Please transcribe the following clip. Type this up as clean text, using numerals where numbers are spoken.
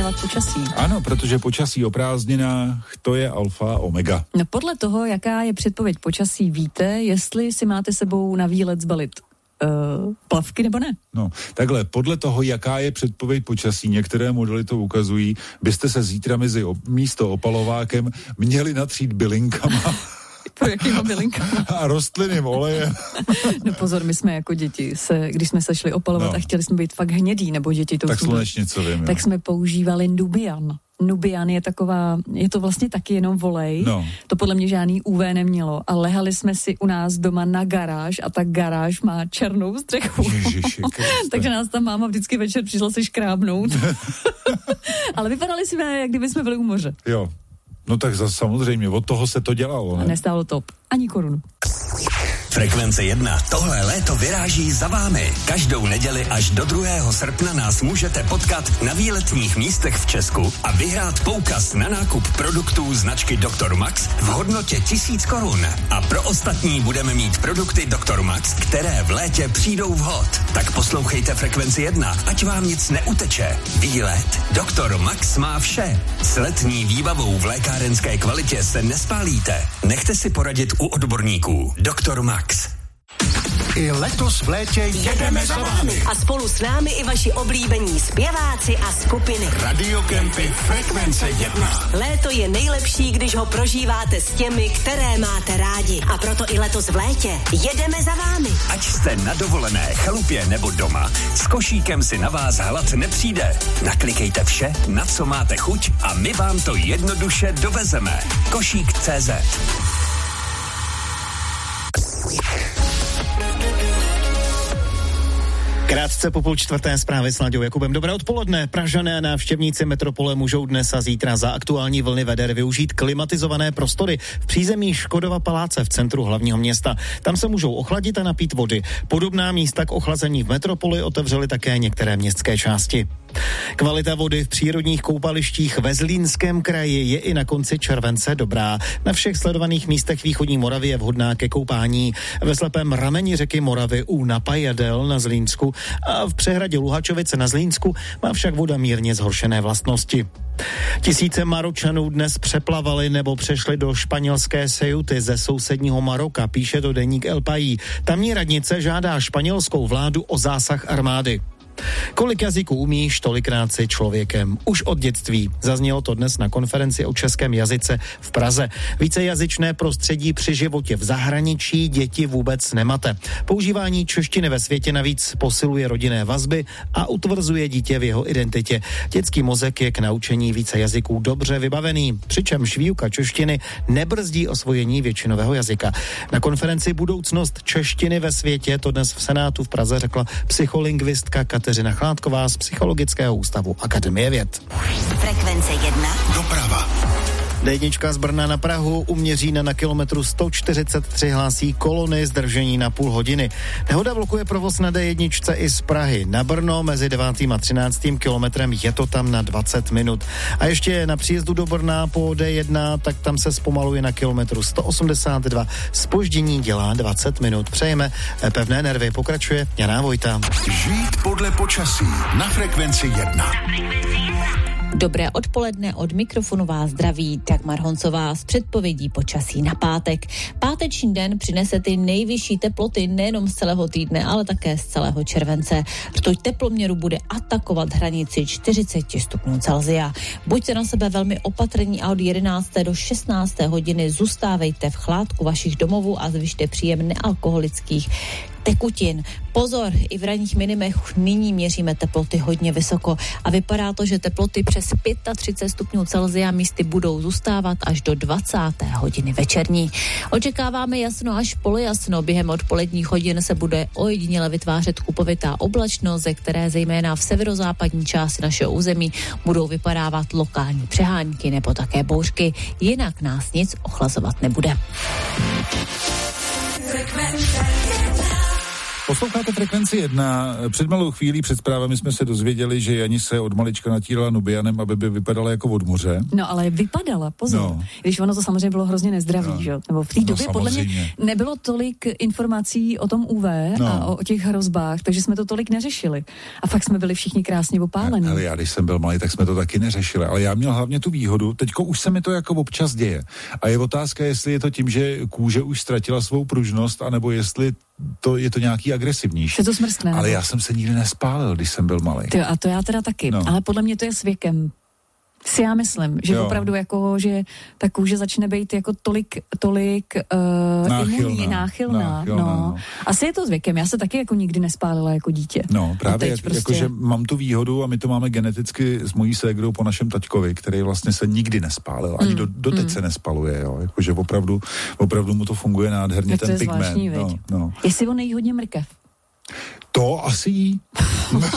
ovlivňovat počasí. Ano, protože počasí o prázdninách, to je alfa a omega. No podle toho, jaká je předpověď počasí, víte, jestli si máte sebou na výlet zbalit plavky nebo ne? No, takhle, podle toho, jaká je předpověď počasí, některé modely to ukazují, byste se zítra místo opalovákem měli natřít bylinkama. Pro jakýma bylinkama? A rostlinným olejem. No pozor, my jsme jako děti, když jsme se šli opalovat a chtěli jsme být fakt hnědý, nebo děti to tak slunečnicovým, tak jsme používali Nubian. Nubian je to vlastně taky jenom volej. No. To podle mě žádný UV nemělo. A lehali jsme si u nás doma na garáž a ta garáž má černou střechu. Ježiši, takže nás tam máma vždycky večer přišla si škrábnout. Ale vypadali jsme, jak kdyby jsme byli u moře. Jo. No tak samozřejmě, od toho se to dělalo, ne? A nestálo to ani korunu. Frekvence 1. Tohle léto vyráží za vámi. Každou neděli až do 2. srpna nás můžete potkat na výletních místech v Česku a vyhrát poukaz na nákup produktů značky Dr. Max v hodnotě 1000 korun. A pro ostatní budeme mít produkty Dr. Max, které v létě přijdou vhod. Tak poslouchejte Frekvenci 1, ať vám nic neuteče. Výlet Dr. Max má vše. S letní výbavou v lékárenské kvalitě se nespálíte. Nechte si poradit u odborníků. Dr. Max. I letos v létě jedeme za vámi. A spolu s námi i vaši oblíbení zpěváci a skupiny. Radiokempy Frekvence 1. Léto je nejlepší, když ho prožíváte s těmi, které máte rádi. A proto i letos v létě jedeme za vámi. Ať jste na dovolené, chalupě nebo doma, s košíkem si na vás hlad nepřijde. Naklikejte vše, na co máte chuť a my vám to jednoduše dovezeme. Košík.cz. Krátce po 3:30 zprávy s Láďou Jakubem. Dobré odpoledne. Pražané a návštěvníci metropole můžou dnes a zítra za aktuální vlny veder využít klimatizované prostory v přízemí Škodova paláce v centru hlavního města. Tam se můžou ochladit a napít vody. Podobná místa k ochlazení v metropoli otevřely také některé městské části. Kvalita vody v přírodních koupalištích ve Zlínském kraji je i na konci července dobrá. Na všech sledovaných místech východní Moravy je vhodná ke koupání. Ve slepém rameni řeky Moravy u Napajadel na Zlínsku a v přehradě Luhačovice na Zlínsku má však voda mírně zhoršené vlastnosti. Tisíce Maročanů dnes přeplavali nebo přešli do španělské Ceuty ze sousedního Maroka, píše to deník El País. Tamní radnice žádá španělskou vládu o zásah armády. Kolik jazyků umíš, tolikrát si člověkem. Už od dětství. Zaznělo to dnes na konferenci o českém jazyce v Praze. Vícejazyčné prostředí při životě v zahraničí děti vůbec nemate. Používání češtiny ve světě navíc posiluje rodinné vazby a utvrzuje dítě v jeho identitě. Dětský mozek je k naučení více jazyků dobře vybavený, přičemž výuka češtiny nebrzdí osvojení většinového jazyka. Na konferenci Budoucnost češtiny ve světě to dnes v Senátu v Praze řekla psycholingvistka Kateřina Chládková z Psychologického ústavu Akademie věd. Frekvence 1. Doprava. D1 z Brna na Prahu u Měřína na kilometru 143 hlásí kolony zdržení na půl hodiny. Nehoda blokuje provoz na D1 i z Prahy. Na Brno mezi 9. a 13. kilometrem je to tam na 20 minut. A ještě na příjezdu do Brna po D1, tak tam se zpomaluje na kilometru 182. Zpoždění dělá 20 minut. Přejeme pevné nervy. Pokračuje Jana Vojta. Žít podle počasí na Frekvenci 1. Dobré odpoledne, od mikrofonu vás zdraví Dagmar Honcová s předpovědí počasí na pátek. Páteční den přinese ty nejvyšší teploty nejenom z celého týdne, ale také z celého července. Rtuť teploměru bude atakovat hranici 40 stupňů Celsia. Buďte na sebe velmi opatrní a od 11. do 16. hodiny zůstávejte v chládku vašich domovů a zvyšte příjem nealkoholických tekutin. Pozor, i v ranních minimech nyní měříme teploty hodně vysoko a vypadá to, že teploty přes 35 stupňů Celsia místy budou zůstávat až do 20. hodiny večerní. Očekáváme jasno až polojasno. Během odpoledních hodin se bude ojediněle vytvářet kupovitá oblačnost, ze které zejména v severozápadní části našeho území budou vypadávat lokální přehánky nebo také bouřky. Jinak nás nic ochlazovat nebude. Posloucháte Frekvenci 1. Před malou chvílí, před zprávami jsme se dozvěděli, že Jani se od malička natírala Nubianem, aby by vypadala jako od moře. No ale vypadala, pozor. No. Když ono to samozřejmě bylo hrozně nezdravý, no. Že jo? Nebo v té době podle mě nebylo tolik informací o tom UV a o těch hrozbách, takže jsme to tolik neřešili. A fakt jsme byli všichni krásně opálení. Ale já, když jsem byl malý, tak jsme to taky neřešili. Ale já měl hlavně tu výhodu, teďko už se mi to jako občas děje. A je otázka, jestli je to tím, že kůže už ztratila svou pružnost, anebo jestli je to nějaký agresivnější. Je to smrskne. Ale já jsem se nikdy nespálil, když jsem byl malý. A to já teda taky. No. Ale podle mě to je s věkem. Si já myslím, že opravdu jako, že ta kůže začne být jako tolik imunní, náchylná. No. Asi je to s věkem. Já se taky jako nikdy nespálila jako dítě. No, právě jakože mám tu výhodu a my to máme geneticky s mojí ségrou po našem taťkovi, který vlastně se nikdy nespálil. Ani doteď se nespaluje, jo. Jakože opravdu mu to funguje nádherně, ten pigment. No. Jestli on nejí hodně mrkev. To asi jí.